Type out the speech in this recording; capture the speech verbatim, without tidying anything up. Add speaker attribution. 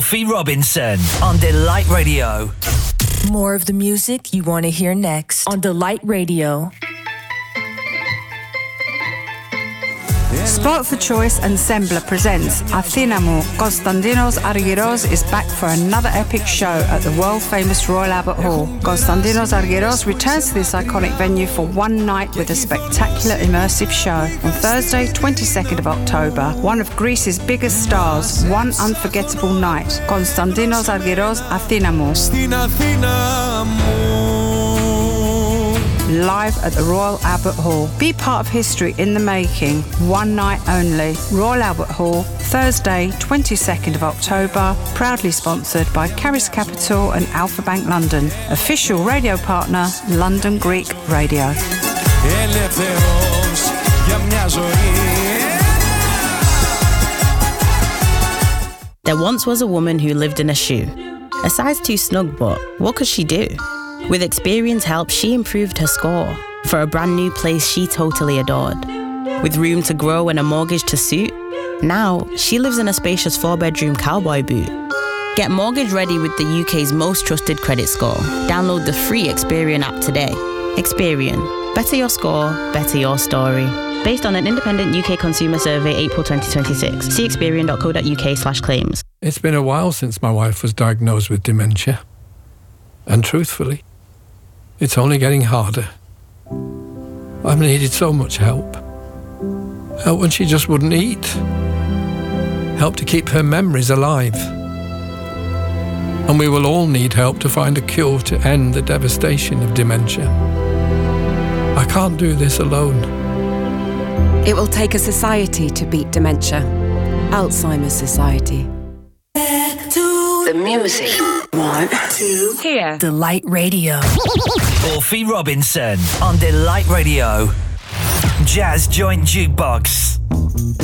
Speaker 1: Dorothy Robinson on Delight Radio.
Speaker 2: More of the music you want to hear next on Delight Radio.
Speaker 3: Sport for Choice and Sembla presents Athinamo. Konstantinos Argyros is back for another epic show at the world-famous Royal Albert Hall. Konstantinos Argyros returns to this iconic venue for one night with a spectacular immersive show. On Thursday, twenty-second of October, one of Greece's biggest stars, one unforgettable night. Konstantinos Argyros, Athinamo. Live at the Royal Albert Hall. Be part of history in the making. One night only. Royal Albert Hall, Thursday, twenty-second of October. Proudly sponsored by Caris Capital and Alpha Bank London. Official radio partner, London Greek Radio.
Speaker 4: There once was a woman who lived in a shoe. A size too snug, but what could she do? With experience help, she improved her score for a brand new place she totally adored. With room to grow and a mortgage to suit, now she lives in a spacious four-bedroom cowboy boot. Get mortgage ready with the U K's most trusted credit score. Download the free Experian app today. Experian. Better your score, better your story. Based on an independent U K consumer survey, April twenty twenty-six. See experian.co.uk slash claims.
Speaker 5: It's been a while since my wife was diagnosed with dementia. And truthfully, it's only getting harder. I've needed so much help. Help when she just wouldn't eat. Help to keep her memories alive. And we will all need help to find a cure to end the devastation of dementia. I can't do this alone.
Speaker 6: It will take a society to beat dementia. Alzheimer's Society.
Speaker 2: Back to
Speaker 6: the music.
Speaker 2: One, two,
Speaker 6: here.
Speaker 2: Delight Radio.
Speaker 1: Dorothy Robinson on Delight Radio. Jazz Joint Jukebox.